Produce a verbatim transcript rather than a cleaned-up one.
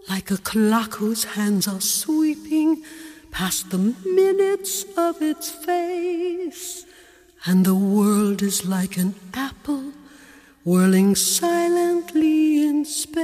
like a clock whose hands are sweeping past the minutes of its face, and the world is like an apple whirling silently in space.